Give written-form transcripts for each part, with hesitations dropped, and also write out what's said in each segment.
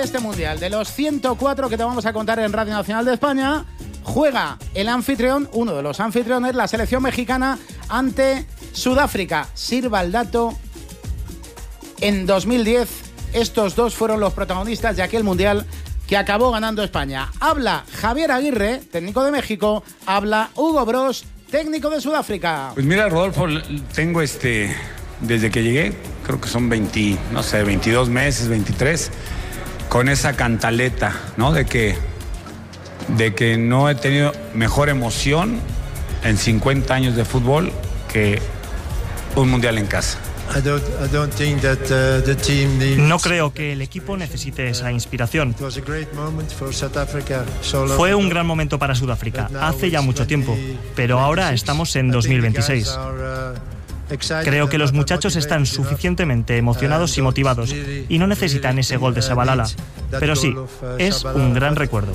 Este mundial, de los 104 que te vamos a contar en Radio Nacional de España, juega el anfitrión, uno de los anfitriones, la selección mexicana ante Sudáfrica. Sirva el dato, en 2010 estos dos fueron los protagonistas de aquel mundial que acabó ganando España. Habla Javier Aguirre, técnico de México, habla Hugo Broos, técnico de Sudáfrica. Pues mira, Rodolfo, tengo desde que llegué, creo que son 22 meses, 23, con esa cantaleta, ¿no? De que no he tenido mejor emoción en 50 años de fútbol que un mundial en casa. No creo que el equipo necesite esa inspiración. Fue un gran momento para Sudáfrica, hace ya mucho tiempo, pero ahora estamos en 2026. Creo que los muchachos están suficientemente emocionados y motivados y no necesitan ese gol de Shabalala. Pero sí, es un gran recuerdo.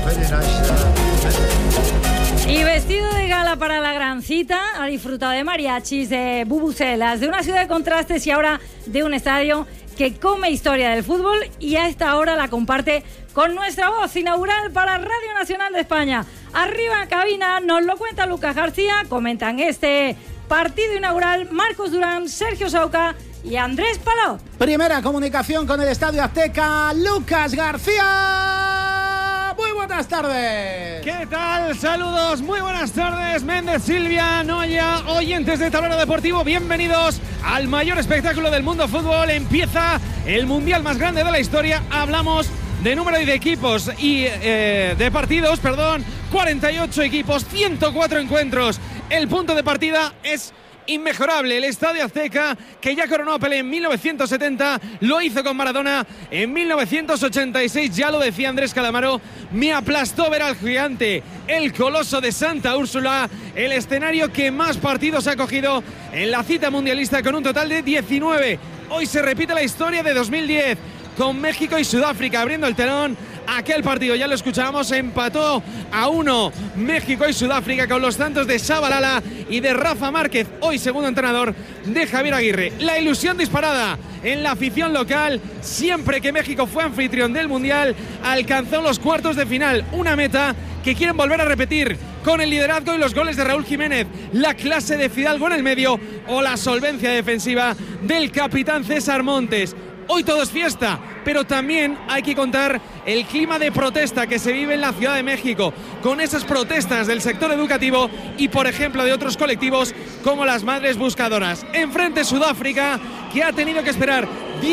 Y vestido de gala para la gran cita, ha disfrutado de mariachis, de bubucelas, de una ciudad de contrastes y ahora de un estadio que come historia del fútbol y a esta hora la comparte con nuestra voz inaugural para Radio Nacional de España. Arriba en cabina nos lo cuenta Lucas García, comentan este partido inaugural Marcos Durán, Sergio Sauca y Andrés Paló. Primera comunicación con el Estadio Azteca, Lucas García. Muy buenas tardes. ¿Qué tal? Saludos, muy buenas tardes. Méndez, Silvia, Noya, oyentes de Tablero Deportivo, bienvenidos al mayor espectáculo del mundo fútbol. Empieza el mundial más grande de la historia. Hablamos de número de equipos y de partidos, 48 equipos, 104 encuentros. El punto de partida es inmejorable. El Estadio Azteca, que ya coronó a Pelé en 1970, lo hizo con Maradona en 1986. Ya lo decía Andrés Calamaro, me aplastó ver al gigante, el coloso de Santa Úrsula, el escenario que más partidos ha cogido en la cita mundialista, con un total de 19. Hoy se repite la historia de 2010 con México y Sudáfrica abriendo el telón. Aquel partido, ya lo escuchábamos, empató a 1 México y Sudáfrica con los tantos de Shabalala y de Rafa Márquez, hoy segundo entrenador de Javier Aguirre. La ilusión disparada en la afición local, siempre que México fue anfitrión del Mundial, alcanzó los cuartos de final, una meta que quieren volver a repetir con el liderazgo y los goles de Raúl Jiménez, la clase de Fidalgo en el medio o la solvencia defensiva del capitán César Montes. Hoy todo es fiesta, pero también hay que contar el clima de protesta que se vive en la Ciudad de México, con esas protestas del sector educativo y, por ejemplo, de otros colectivos como las Madres Buscadoras. Enfrente Sudáfrica, que ha tenido que esperar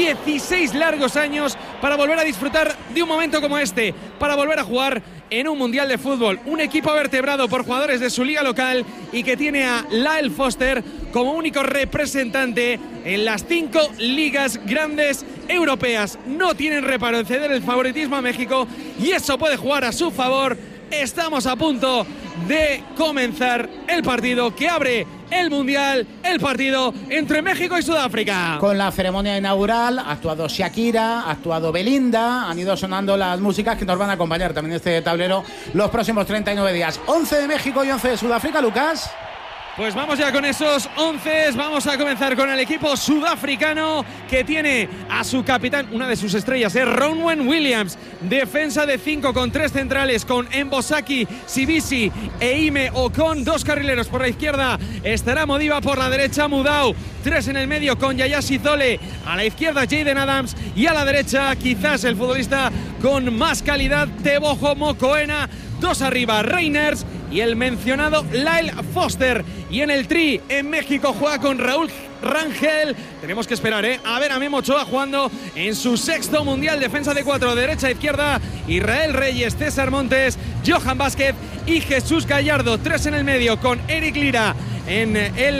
16 largos años para volver a disfrutar de un momento como este, para volver a jugar en un mundial de fútbol. Un equipo vertebrado por jugadores de su liga local y que tiene a Lyle Foster como único representante en las 5 ligas grandes europeas. No tienen reparo en ceder el favoritismo a México y eso puede jugar a su favor. Estamos a punto de comenzar el partido que abre el Mundial, el partido entre México y Sudáfrica. Con la ceremonia inaugural ha actuado Shakira, ha actuado Belinda, han ido sonando las músicas que nos van a acompañar también en este tablero los próximos 39 días. 11 de México y 11 de Sudáfrica, Lucas. Pues vamos ya con esos 11. Vamos a comenzar con el equipo sudafricano, que tiene a su capitán, una de sus estrellas, es Ronwen Williams. Defensa de 5 con 3 centrales, con Mbosaki, Sibisi e Ime Ocon. 2 carrileros por la izquierda. Estará Modiba, por la derecha Mudau. 3 en el medio con Yaya Sizole. A la izquierda Jaden Adams. Y a la derecha quizás el futbolista con más calidad, Teboho Mokoena. 2 arriba Reiners y el mencionado Lyle Foster. Y en el tri, en México, juega con Raúl Rangel. Tenemos que esperar a ver a Memo Ochoa jugando en su 6º mundial. Defensa de 4, derecha a izquierda, Israel Reyes, César Montes, Johan Vázquez y Jesús Gallardo. 3 en el medio con Eric Lira en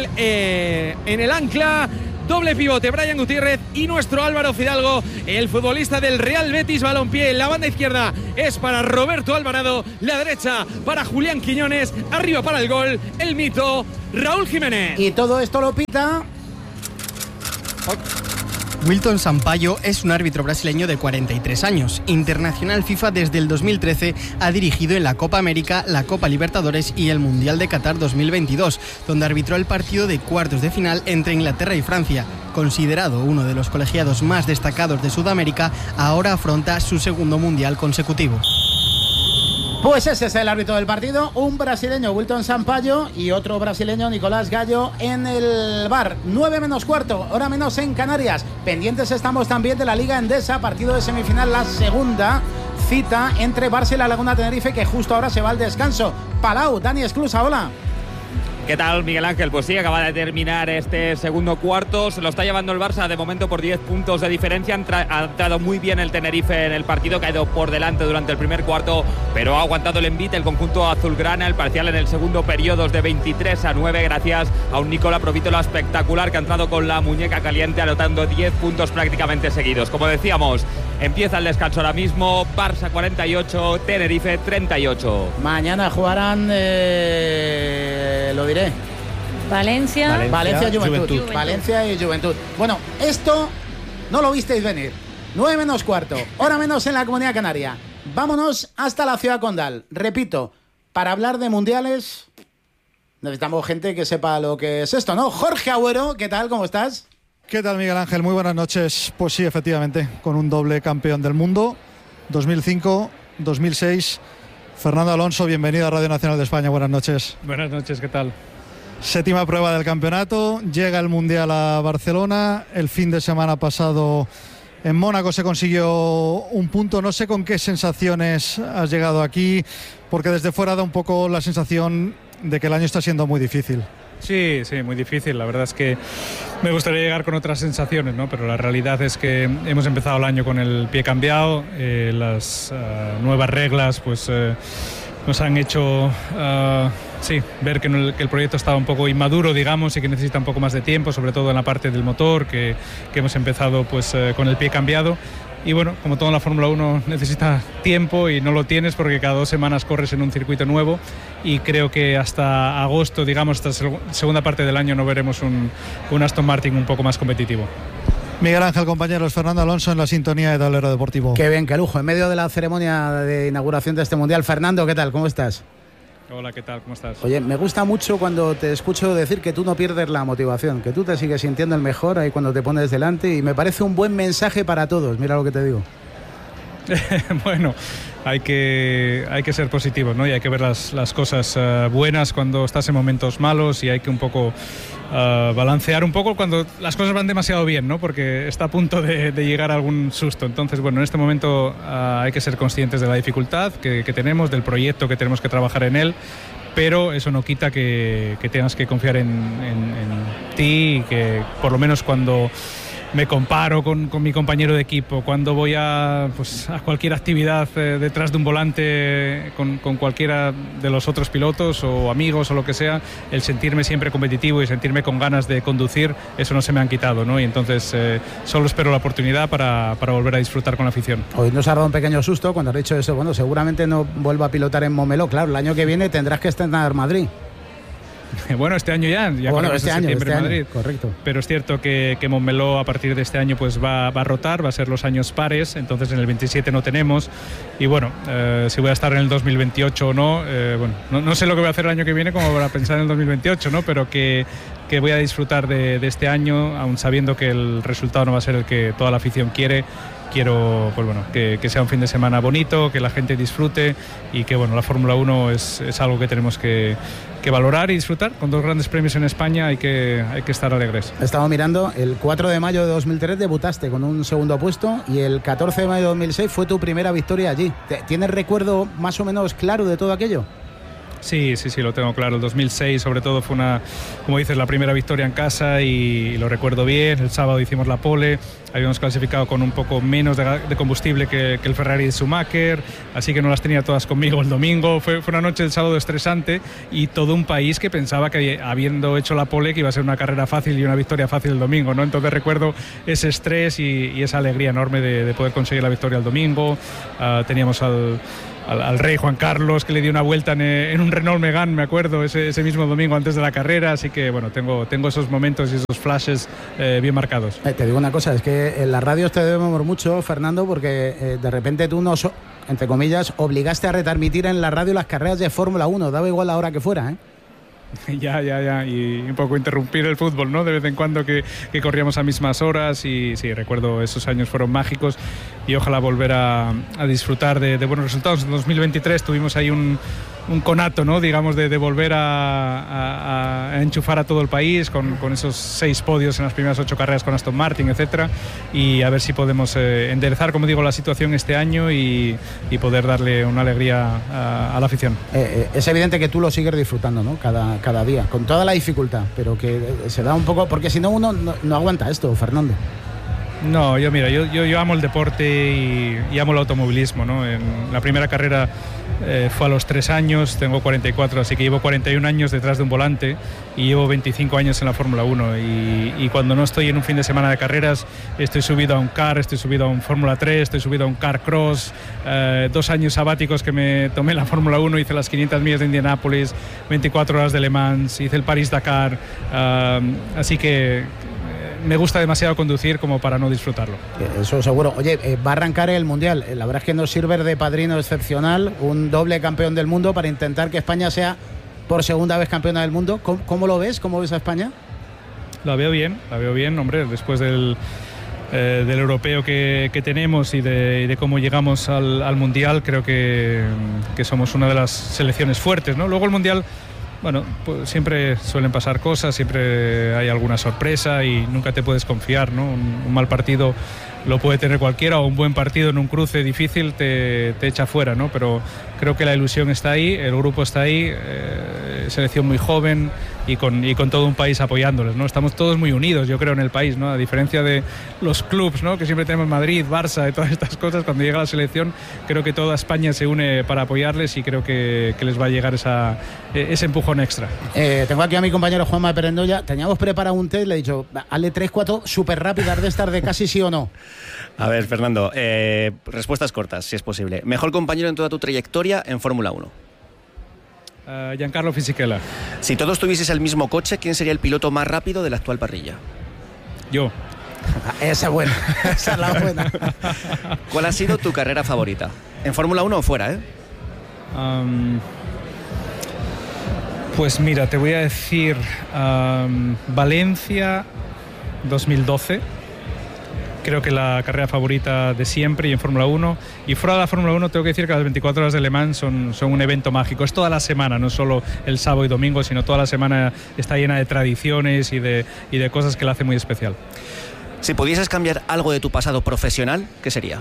el ancla. Doble pivote, Brian Gutiérrez y nuestro Álvaro Fidalgo, el futbolista del Real Betis Balompié. La banda izquierda es para Roberto Alvarado, la derecha para Julián Quiñones, arriba para el gol, el mito Raúl Jiménez. Y todo esto lo pita Wilton Sampaio es un árbitro brasileño de 43 años. Internacional FIFA desde el 2013, ha dirigido en la Copa América, la Copa Libertadores y el Mundial de Qatar 2022, donde arbitró el partido de cuartos de final entre Inglaterra y Francia. Considerado uno de los colegiados más destacados de Sudamérica, ahora afronta su segundo Mundial consecutivo. Pues ese es el árbitro del partido, un brasileño, Wilton Sampaio, y otro brasileño, Nicolás Gallo, en el VAR. 9 menos cuarto, hora menos en Canarias. Pendientes estamos también de la Liga Endesa, partido de semifinal, la segunda cita entre Barça y la Laguna Tenerife, que justo ahora se va al descanso. Palau, Dani Esclusa, hola. ¿Qué tal, Miguel Ángel? Pues sí, acaba de terminar este segundo cuarto. Se lo está llevando el Barça de momento por 10 puntos de diferencia. Ha entrado muy bien el Tenerife en el partido, que ha ido por delante durante el primer cuarto, pero ha aguantado el envite el conjunto azulgrana. El parcial en el segundo periodo es de 23-9, gracias a un Nicola Provítola espectacular, que ha entrado con la muñeca caliente, anotando 10 puntos prácticamente seguidos. Como decíamos, empieza el descanso ahora mismo. Barça 48, Tenerife 38. Mañana jugarán, lo diré, Valencia y Juventud. Valencia y Juventud. Bueno, esto no lo visteis venir. 9 menos cuarto, hora menos en la Comunidad Canaria. Vámonos hasta la ciudad condal. Repito, para hablar de mundiales necesitamos gente que sepa lo que es esto, ¿no? Jorge Agüero, ¿qué tal? ¿Cómo estás? ¿Qué tal, Miguel Ángel? Muy buenas noches. Pues sí, efectivamente, con un doble campeón del mundo, 2005, 2006. Fernando Alonso, bienvenido a Radio Nacional de España. Buenas noches. Buenas noches, ¿qué tal? Séptima prueba del campeonato, llega el Mundial a Barcelona. El fin de semana pasado en Mónaco se consiguió un punto. No sé con qué sensaciones has llegado aquí, porque desde fuera da un poco la sensación de que el año está siendo muy difícil. Sí, muy difícil. La verdad es que me gustaría llegar con otras sensaciones, ¿no? Pero la realidad es que hemos empezado el año con el pie cambiado. Las nuevas reglas pues nos han hecho ver que el proyecto estaba un poco inmaduro, digamos, y que necesita un poco más de tiempo, sobre todo en la parte del motor, que hemos empezado pues con el pie cambiado. Y bueno, como todo en la Fórmula 1 necesita tiempo y no lo tienes porque cada 2 semanas corres en un circuito nuevo, y creo que hasta agosto, digamos, esta segunda parte del año no veremos un Aston Martin un poco más competitivo. Miguel Ángel, compañeros, Fernando Alonso en la sintonía de Tablero Deportivo. Qué bien, qué lujo, en medio de la ceremonia de inauguración de este Mundial. Fernando, ¿qué tal? ¿Cómo estás? Hola, ¿qué tal? ¿Cómo estás? Oye, me gusta mucho cuando te escucho decir que tú no pierdes la motivación, que tú te sigues sintiendo el mejor ahí cuando te pones delante, y me parece un buen mensaje para todos. Mira lo que te digo. Bueno, hay que ser positivo, ¿no? Y hay que ver las cosas buenas cuando estás en momentos malos, y hay que un poco balancear un poco cuando las cosas van demasiado bien, ¿no? Porque está a punto de llegar algún susto. Entonces, bueno, en este momento hay que ser conscientes de la dificultad que tenemos, del proyecto que tenemos que trabajar en él, pero eso no quita que tengas que confiar en ti, y que por lo menos cuando me comparo con mi compañero de equipo, cuando voy a cualquier actividad detrás de un volante con cualquiera de los otros pilotos o amigos o lo que sea, el sentirme siempre competitivo y sentirme con ganas de conducir, eso no se me han quitado, ¿no? Y entonces solo espero la oportunidad para volver a disfrutar con la afición. Hoy nos ha dado un pequeño susto cuando has dicho eso. Bueno, seguramente no vuelva a pilotar en Montmeló. Claro, el año que viene tendrás que estrenar Madrid. Bueno, este año ya bueno, este año, Madrid. Correcto. Pero es cierto que Montmeló a partir de este año pues va a rotar, va a ser los años pares, entonces en el 27 no tenemos, y bueno, si voy a estar en el 2028 o no, no sé lo que voy a hacer el año que viene como para pensar en el 2028, ¿no? Pero que voy a disfrutar de este año, aun sabiendo que el resultado no va a ser el que toda la afición quiere. Quiero pues bueno, que sea un fin de semana bonito, que la gente disfrute, y que bueno, la Fórmula 1 es algo que tenemos que valorar y disfrutar. Con 2 grandes premios en España hay que estar alegres. Estaba mirando, el 4 de mayo de 2003 debutaste con un segundo puesto, y el 14 de mayo de 2006 fue tu primera victoria allí. ¿Tienes recuerdo más o menos claro de todo aquello? Sí, lo tengo claro. El 2006 sobre todo fue como dices, la primera victoria en casa, y lo recuerdo bien. El sábado hicimos la pole, habíamos clasificado con un poco menos de combustible que el Ferrari de Schumacher, así que no las tenía todas conmigo el domingo. Fue una noche del sábado estresante, y todo un país que pensaba que habiendo hecho la pole que iba a ser una carrera fácil y una victoria fácil el domingo, ¿no? Entonces recuerdo ese estrés y esa alegría enorme de poder conseguir la victoria el domingo. Teníamos al al rey Juan Carlos, que le dio una vuelta en un Renault Megane, me acuerdo, ese mismo domingo antes de la carrera. Así que bueno, tengo esos momentos y esos flashes bien marcados. Te digo una cosa, es que en la radio te debemos mucho, Fernando, porque de repente tú nos, entre comillas, obligaste a retransmitir en la radio las carreras de Fórmula 1, daba igual la hora que fuera, ¿eh? Ya, y un poco interrumpir el fútbol, ¿no? De vez en cuando que corríamos a mismas horas, y sí, recuerdo esos años fueron mágicos, y ojalá volver a disfrutar de buenos resultados. En 2023 tuvimos ahí un conato, ¿no? Digamos, de volver a enchufar a todo el país con esos 6 podios en las primeras 8 carreras con Aston Martin, etcétera, y a ver si podemos enderezar, como digo, la situación este año y poder darle una alegría a la afición. Es evidente que tú lo sigues disfrutando, ¿no? Cada día, con toda la dificultad, pero que se da un poco, porque si no uno no aguanta esto, Fernando. No, yo amo el deporte y amo el automovilismo, ¿no? En la primera carrera fue a los 3 años, tengo 44, así que llevo 41 años detrás de un volante y llevo 25 años en la Fórmula 1, y cuando no estoy en un fin de semana de carreras estoy subido a un car, estoy subido a un Fórmula 3, estoy subido a un car cross, 2 años sabáticos que me tomé la Fórmula 1, hice las 500 millas de Indianápolis, 24 horas de Le Mans, hice el París-Dakar, así que me gusta demasiado conducir como para no disfrutarlo. Eso seguro. Oye, va a arrancar el Mundial. La verdad es que nos sirve de padrino excepcional, un doble campeón del mundo, para intentar que España sea por segunda vez campeona del mundo. ¿Cómo lo ves? ¿Cómo ves a España? La veo bien, hombre, después del europeo que tenemos y de cómo llegamos al Mundial, creo que somos una de las selecciones fuertes, ¿no? Luego el Mundial, bueno, pues siempre suelen pasar cosas, siempre hay alguna sorpresa y nunca te puedes confiar, ¿no? Un mal partido lo puede tener cualquiera, o un buen partido en un cruce difícil te echa fuera, ¿no? Pero creo que la ilusión está ahí, el grupo está ahí, selección muy joven y con todo un país apoyándoles, ¿no? Estamos todos muy unidos, yo creo, en el país, ¿no? A diferencia de los clubs, ¿no? Que siempre tenemos Madrid, Barça y todas estas cosas, cuando llega la selección creo que toda España se une para apoyarles, y creo que les va a llegar ese empujón extra. Tengo aquí a mi compañero Juanma Perendoya. Teníamos preparado un test, le he dicho, hazle 3-4 súper rápidas de estar de casi sí o no. A ver, Fernando, respuestas cortas, si es posible. Mejor compañero en toda tu trayectoria en Fórmula 1. Giancarlo Fisichella. Si todos tuvieses el mismo coche, ¿quién sería el piloto más rápido de la actual parrilla? Yo. Esa es buena, esa es la buena. ¿Cuál ha sido tu carrera favorita? ¿En Fórmula 1 o fuera, Pues mira, te voy a decir Valencia 2012. Creo que la carrera favorita de siempre, y en Fórmula 1. Y fuera de la Fórmula 1 tengo que decir que las 24 horas de Le Mans son un evento mágico. Es toda la semana, no solo el sábado y domingo, sino toda la semana está llena de tradiciones y de cosas que la hace muy especial. Si pudieses cambiar algo de tu pasado profesional, ¿qué sería?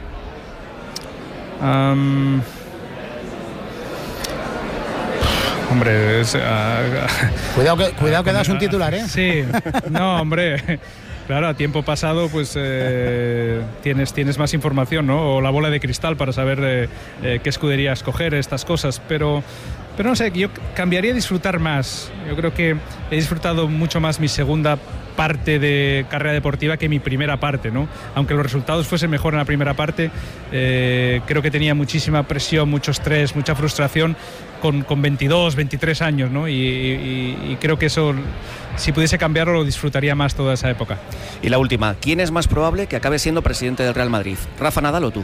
Hombre, cuidado que das un titular, ¿eh? Sí, no, hombre. Claro, a tiempo pasado pues tienes más información, ¿no? O la bola de cristal para saber qué escudería escoger, estas cosas, pero no sé, yo cambiaría disfrutar más. Yo creo que he disfrutado mucho más mi segunda parte de carrera deportiva que mi primera parte, ¿no? Aunque los resultados fuesen mejor en la primera parte, creo que tenía muchísima presión, mucho estrés, mucha frustración con 22, 23 años, ¿no? Y creo que eso, si pudiese cambiarlo, lo disfrutaría más toda esa época. Y la última, ¿quién es más probable que acabe siendo presidente del Real Madrid? ¿Rafa Nadal o tú?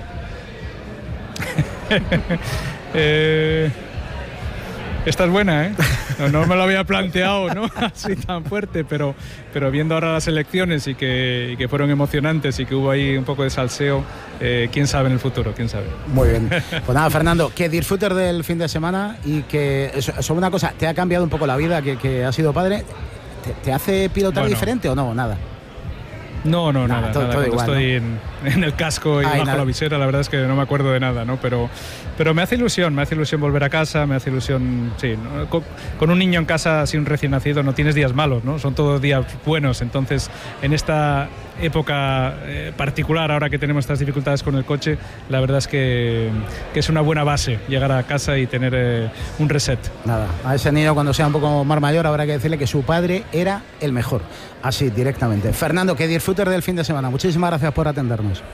Esta es buena, ¿eh? No me lo había planteado, ¿no? Así tan fuerte, pero viendo ahora las elecciones y que fueron emocionantes y que hubo ahí un poco de salseo, quién sabe en el futuro, quién sabe. Muy bien. Pues nada, Fernando, que disfrutes del fin de semana y que sobre una cosa, ¿te ha cambiado un poco la vida que has sido padre? ¿Te hace pilotar diferente o no? Nada. No, nada. Todo Cuando igual, estoy en el casco y bajo la visera, la verdad es que no me acuerdo de nada, ¿no? Pero me hace ilusión volver a casa, me hace ilusión, sí, ¿no? Con un niño en casa, así un recién nacido, no tienes días malos, ¿no? Son todos días buenos. Entonces, en esta época particular, ahora que tenemos estas dificultades con el coche, la verdad es que es una buena base llegar a casa y tener un reset. Nada, a ese niño cuando sea un poco más mayor habrá que decirle que su padre era el mejor, así directamente. Fernando, que disfrutes del fin de semana. Muchísimas gracias por atendernos.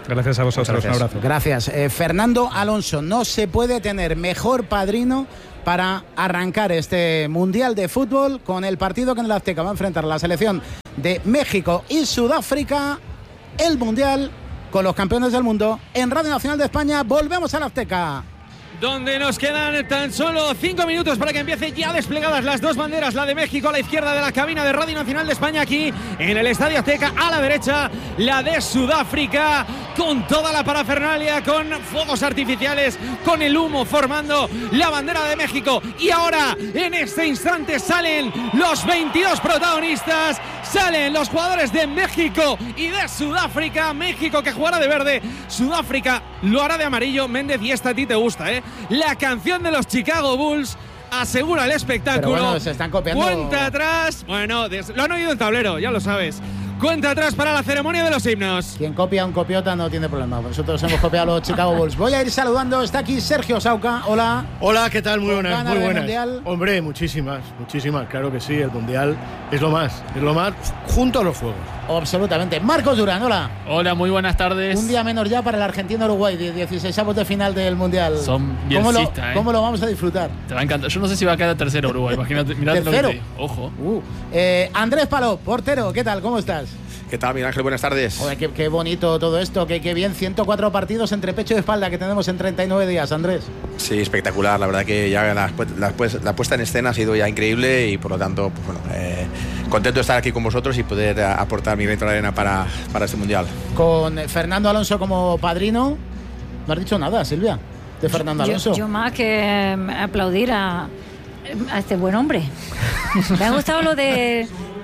Gracias a vosotros, un abrazo. Gracias. Fernando Alonso, no se puede tener mejor padrino para arrancar este Mundial de Fútbol con el partido que en el Azteca va a enfrentar la selección de México y Sudáfrica, el Mundial con los campeones del mundo. En Radio Nacional de España volvemos al Azteca, donde nos quedan tan solo 5 minutos para que empiece ya desplegadas las dos banderas, la de México a la izquierda de la cabina de Radio Nacional de España, aquí en el Estadio Azteca, a la derecha la de Sudáfrica, con toda la parafernalia, con fuegos artificiales, con el humo formando la bandera de México. Y ahora, en este instante, salen los 22 protagonistas, salen los jugadores de México y de Sudáfrica. México que jugará de verde, Sudáfrica lo hará de amarillo. Méndez, y esta a ti te gusta, ¿eh? La canción de los Chicago Bulls asegura el espectáculo. Pero bueno, se están copiando. Cuenta atrás. Bueno, lo han oído en tablero, ya lo sabes. Cuenta atrás para la ceremonia de los himnos. Quien copia a un copiota no tiene problema. Nosotros hemos copiado a los Chicago Bulls. Voy a ir saludando. Está aquí Sergio Sauca. Hola. Hola, ¿qué tal? Muy buenas. Muy buenas. Mundial. Hombre, muchísimas. Claro que sí. El Mundial es lo más junto a los Juegos. Absolutamente. Marcos Durán, hola. Hola, muy buenas tardes. Un día menos ya para el Argentina-Uruguay, 16avos de final del Mundial. Son bien ¿Cómo lo vamos a disfrutar? Te va a encantar. Yo no sé si va a quedar tercero Uruguay. Imagínate, mirad lo que te digo. Ojo. Andrés Palop, portero, ¿qué tal? ¿Cómo estás? ¿Qué tal, Miguel Ángel? Buenas tardes. Joder, qué bonito todo esto, qué bien. 104 partidos entre pecho y espalda que tenemos en 39 días, Andrés. Sí, espectacular. La verdad que ya la puesta en escena ha sido ya increíble y por lo tanto, pues bueno, contento de estar aquí con vosotros y poder aportar mi granito de arena para este Mundial. Con Fernando Alonso como padrino, no has dicho nada, Silvia, de Fernando Alonso. Yo más que aplaudir a este buen hombre. Me ha gustado lo de...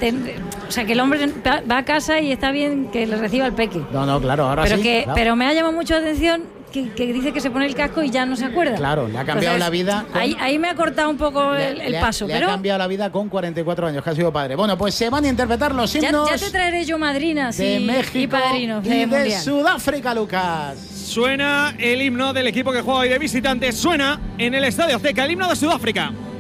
O sea, que el hombre va a casa y está bien que le reciba el peque. No, claro, ahora pero sí. Claro. Pero me ha llamado mucho la atención que dice que se pone el casco y ya no se acuerda. Claro, le ha cambiado la vida. Ahí me ha cortado un poco el paso. Le ha cambiado la vida con 44 años, que ha sido padre. Bueno, pues se van a interpretar los himnos. Ya te traeré yo madrinas de México y padrinos y de Sudáfrica, Lucas. Suena el himno del equipo que juega hoy de visitantes. Suena en el Estadio Azteca el himno de Sudáfrica.